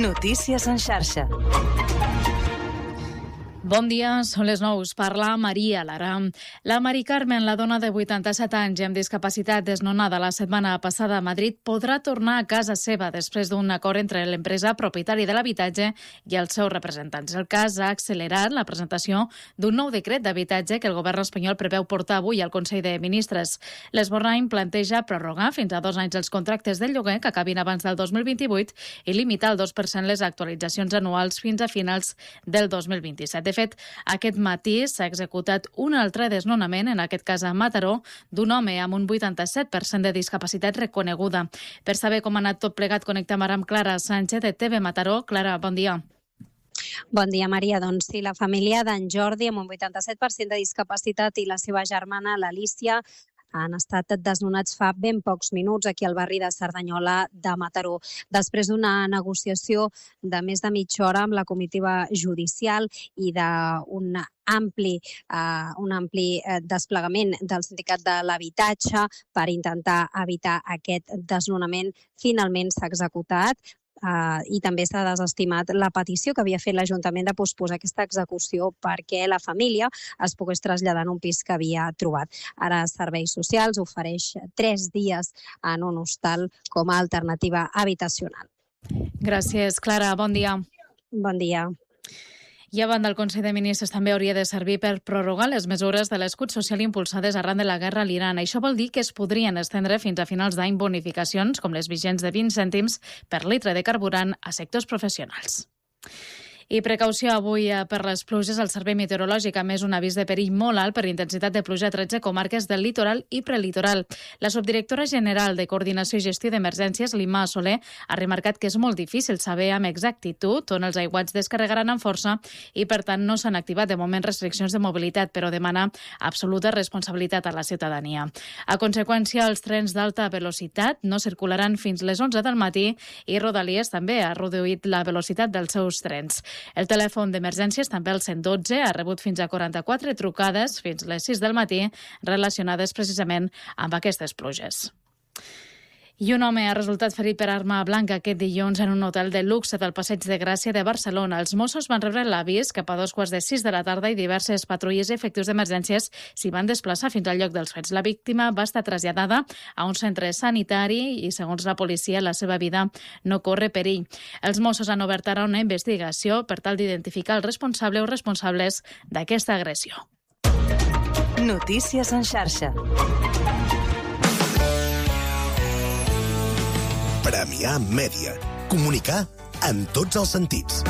Notícies en xarxa. Bon dia, són les 9. Parla Maria Lara. La Mari Carmen, la dona de 87 anys i amb discapacitat desnonada la setmana passada a Madrid, podrà tornar a casa seva després d'un acord entre l'empresa propietària de l'habitatge i els seus representants. El cas ha accelerat la presentació d'un nou decret d'habitatge que el govern espanyol preveu portar avui al Consell de Ministres. L'Esborrany planteja prorrogar fins a 2 anys els contractes de lloguer que acabin abans del 2028 i limitar al 2% les actualitzacions anuals fins a finals del 2027. De fet, aquest matí s'ha executat un altre desnonament, en aquest cas a Mataró, d'un home amb un 87% de discapacitat reconeguda. Per saber com ha anat tot plegat, connectem ara amb Clara Sánchez de TV Mataró. Clara, bon dia. Bon dia, Maria. Doncs sí, la família d'en Jordi, amb un 87% de discapacitat, i la seva germana, l'Alícia, han estat desnonats fa ben pocs minuts aquí al barri de Cerdanyola de Mataró. Després d'una negociació de més de mitja hora amb la comitiva judicial i d'un ampli desplegament del sindicat de l'habitatge per intentar evitar aquest desnonament, finalment s'ha executat. I també s'ha desestimat la petició que havia fet l'Ajuntament de posposar aquesta execució perquè la família es pogués traslladar en un pis que havia trobat. Ara Serveis Socials ofereix 3 dies en un hostal com a alternativa habitacional. Gràcies, Clara. Bon dia. Bon dia. I a banda, el Consell de Ministres també hauria de servir per prorrogar les mesures de l'escut social impulsades arran de la guerra a l'Iran. Això vol dir que es podrien estendre fins a finals d'any bonificacions, com les vigents de 20 cèntims per litre de carburant a sectors professionals. I precaució avui per les pluges. El Servei Meteorològic ha emès un avís de perill molt alt per intensitat de pluja a 13 comarques del litoral i prelitoral. La subdirectora general de Coordinació i Gestió d'Emergències, Lima Soler, ha remarcat que és molt difícil saber amb exactitud on els aiguats descarregaran amb força i, per tant, no s'han activat de moment restriccions de mobilitat, però demana absoluta responsabilitat a la ciutadania. A conseqüència, els trens d'alta velocitat no circularan fins les 11 del matí i Rodalies també ha reduït la velocitat dels seus trens. El telèfon d'emergències, també el 112, ha rebut fins a 44 trucades fins les 6 del matí relacionades precisament amb aquestes pluges. I un home ha resultat ferit per arma blanca aquest dilluns en un hotel de luxe del Passeig de Gràcia de Barcelona. Els Mossos van rebre l'avís cap a 2:45 de la tarda i diverses patrulles i efectius d'emergències s'hi van desplaçar fins al lloc dels fets. La víctima va estar traslladada a un centre sanitari i, segons la policia, la seva vida no corre perill. Els Mossos han obert ara una investigació per tal d'identificar el responsable o responsables d'aquesta agressió. Notícies en xarxa. Premià Mèdia. Comunicar en tots els sentits.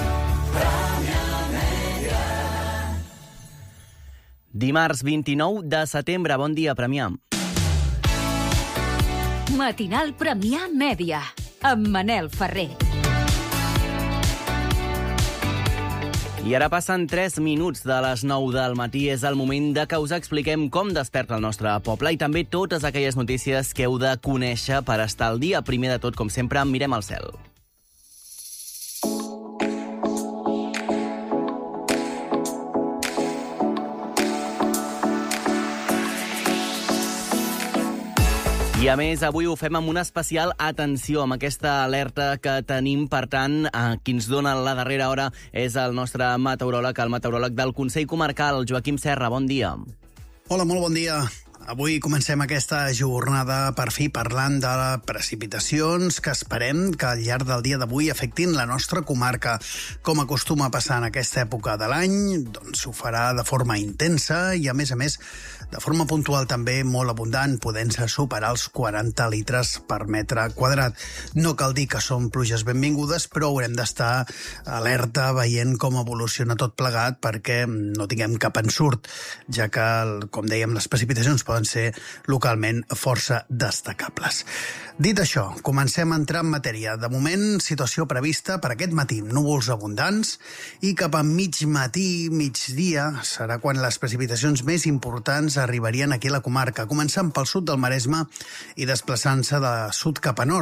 Dimarts 29 de setembre. Bon dia, Premià. Matinal Premià Mèdia, amb Manel Ferrer. I ara passen 3 minuts de les 9 del matí. És el moment de que us expliquem com desperta el nostre poble i també totes aquelles notícies que heu de conèixer per estar al dia. Primer de tot, com sempre, mirem al cel. I a més, avui ho fem amb una especial atenció, amb aquesta alerta que tenim. Per tant, qui ens dona la darrera hora és el nostre meteoròleg, el meteoròleg del Consell Comarcal, Joaquim Serra. Bon dia. Hola, molt bon dia. Avui comencem aquesta jornada, per fi, parlant de precipitacions que esperem que al llarg del dia d'avui afectin la nostra comarca. Com acostuma a passar en aquesta època de l'any, doncs ho farà de forma intensa i, a més, de forma puntual també molt abundant, podent-se superar els 40 litres per metre quadrat. No cal dir que són pluges benvingudes, però haurem d'estar alerta veient com evoluciona tot plegat perquè no tinguem cap ensurt, ja que, com dèiem, les precipitacions poden ser localment força destacables. Dit això, comencem a entrar en matèria. De moment, situació prevista per aquest matí, núvols abundants, i cap a migdia serà quan les precipitacions més importants arribarien aquí a la comarca, començant pel sud del Maresme i desplaçant-se de sud cap a nord.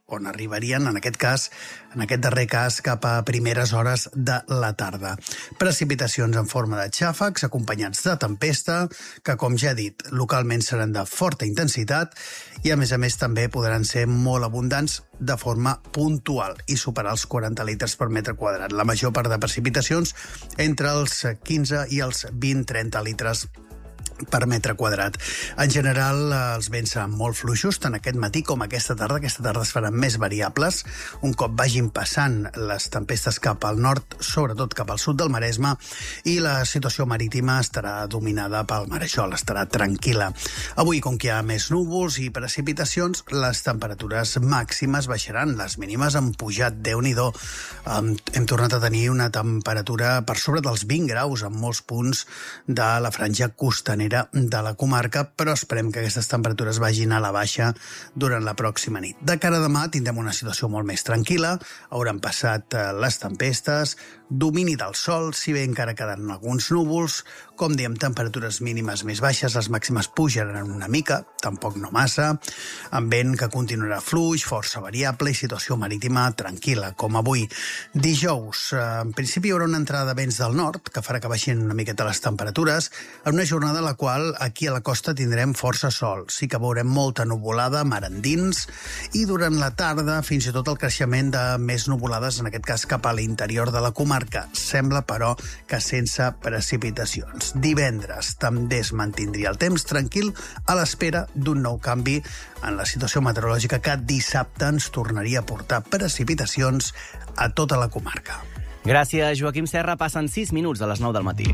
on arribarien, en aquest darrer cas, cap a primeres hores de la tarda. Precipitacions en forma de xàfecs, acompanyats de tempesta, que, com ja he dit, localment seran de forta intensitat i, a més també, podran ser molt abundants de forma puntual i superar els 40 litres per metre quadrat. La major part de precipitacions entre els 15 i els 20-30 litres per metre quadrat. En general, els vents seran molt fluixos, tant aquest matí com aquesta tarda. Aquesta tarda es faran més variables. Un cop vagin passant les tempestes cap al nord, sobretot cap al sud del Maresme, i la situació marítima estarà dominada pel marejol, estarà tranquil·la. Avui, com que hi ha més núvols i precipitacions, les temperatures màximes baixaran. Les mínimes han pujat, Déu-n'hi-do. Hem tornat a tenir una temperatura per sobre dels 20 graus en molts punts de la franja costanera de la comarca, però esperem que aquestes temperatures vagin a la baixa durant la pròxima nit. De cara a demà tindrem una situació molt més tranquil·la, hauran passat les tempestes, domini del sol, si bé encara quedaran alguns núvols, com diem, temperatures mínimes més baixes, les màximes pujaran una mica, tampoc no massa, amb vent que continuarà fluix, força variable i situació marítima tranquil·la, com avui. Dijous, en principi hi haurà una entrada de vents del nord, que farà que baixin una miqueta les temperatures, en una jornada en la qual aquí a la costa tindrem força sol. Sí que veurem molta nuvolada, mar endins, i durant la tarda fins i tot el creixement de més nuvolades, en aquest cas cap a l'interior de la comarca. Sembla, però, que sense precipitacions. Divendres també es mantindria el temps tranquil a l'espera d'un nou canvi en la situació meteorològica que dissabte ens tornaria a portar precipitacions a tota la comarca. Gràcies, Joaquim Serra. Passen 6 minuts de les 9 del matí.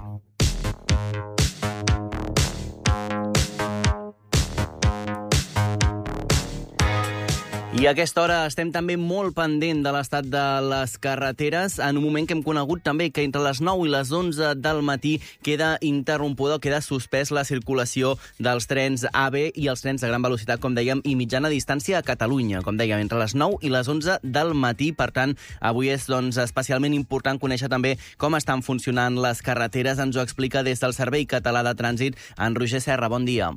I a aquesta hora estem també molt pendent de l'estat de les carreteres, en un moment que hem conegut també que entre les 9 i les 11 del matí queda interrompuda o queda suspès la circulació dels trens AVE i els trens de gran velocitat, com dèiem, i mitjana distància a Catalunya, com dèiem, entre les 9 i les 11 del matí. Per tant, avui és especialment important conèixer també com estan funcionant les carreteres. Ens ho explica des del Servei Català de Trànsit en Roger Serra. Bon dia.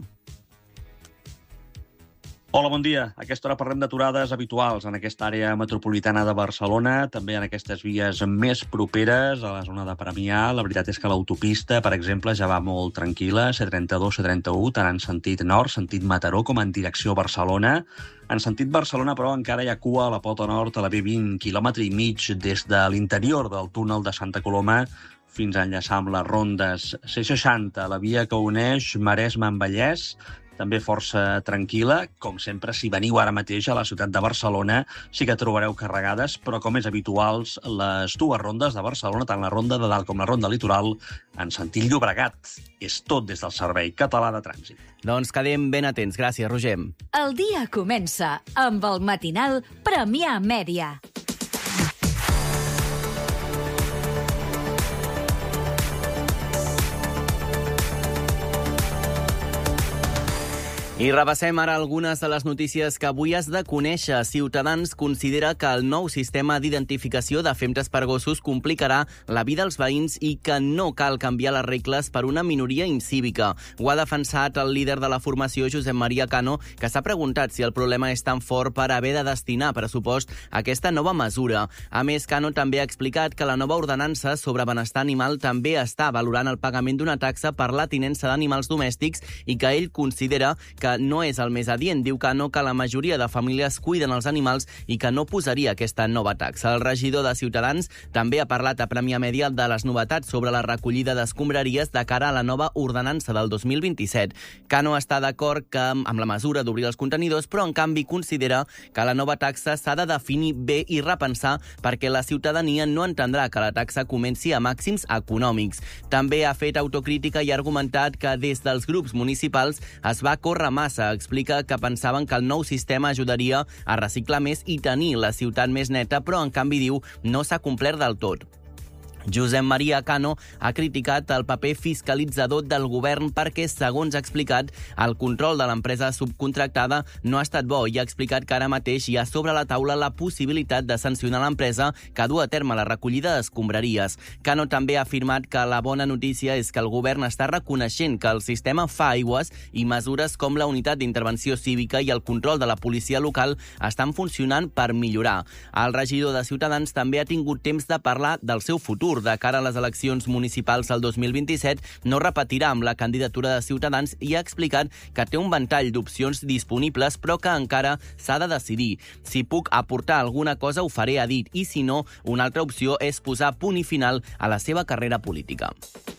Hola, bon dia. A aquesta hora parlem d'aturades habituals en aquesta àrea metropolitana de Barcelona, també en aquestes vies més properes a la zona de Premià. La veritat és que l'autopista, per exemple, ja va molt tranquil·la, C32, C31, tant en sentit nord, sentit Mataró, com en direcció Barcelona. En sentit Barcelona, però, encara hi ha cua a la pota nord a la B20, quilòmetre i mig des de l'interior del túnel de Santa Coloma fins a enllaçar amb les rondes. C60, la via que uneix Maresme amb Vallès, també força tranquil·la. Com sempre, si veniu ara mateix a la ciutat de Barcelona, sí que trobareu carregades, però com és habituals, les dues rondes de Barcelona, tant la ronda de dalt com la ronda litoral, en sentit Llobregat. És tot des del Servei Català de Trànsit. Doncs quedem ben atents. Gràcies, Roger. El dia comença amb el matinal Premià Mèdia. I repassem ara algunes de les notícies que avui has de conèixer. Ciutadans considera que el nou sistema d'identificació de femtes per gossos complicarà la vida als veïns i que no cal canviar les regles per una minoria incívica. Ho ha defensat el líder de la formació, Josep Maria Cano, que s'ha preguntat si el problema és tan fort per haver de destinar pressupost a aquesta nova mesura. A més, Cano també ha explicat que la nova ordenança sobre benestar animal també està valorant el pagament d'una taxa per la tinença d'animals domèstics i que ell considera que no és el més adient. Diu que no, que la majoria de famílies cuiden els animals i que no posaria aquesta nova taxa. El regidor de Ciutadans també ha parlat a Premià Mèdia de les novetats sobre la recollida d'escombraries de cara a la nova ordenança del 2027. Cano està d'acord amb la mesura d'obrir els contenidors, però en canvi considera que la nova taxa s'ha de definir bé i repensar perquè la ciutadania no entendrà que la taxa comenci a màxims econòmics. També ha fet autocrítica i ha argumentat que des dels grups municipals es va córrer massa. Explica que pensaven que el nou sistema ajudaria a reciclar més i tenir la ciutat més neta, però en canvi diu no s'ha complert del tot. Josep Maria Cano ha criticat el paper fiscalitzador del govern perquè, segons ha explicat, el control de l'empresa subcontractada no ha estat bo i ha explicat que ara mateix hi ha sobre la taula la possibilitat de sancionar l'empresa que du a terme la recollida d'escombraries. Cano també ha afirmat que la bona notícia és que el govern està reconeixent que el sistema fa aigües i mesures com la unitat d'intervenció cívica i el control de la policia local estan funcionant per millorar. El regidor de Ciutadans també ha tingut temps de parlar del seu futur. De cara a les eleccions municipals del 2027, no repetirà amb la candidatura de Ciutadans i ha explicat que té un ventall d'opcions disponibles, però que encara s'ha de decidir. Si puc aportar alguna cosa, ho faré, ha dit, i si no, una altra opció és posar punt i final a la seva carrera política.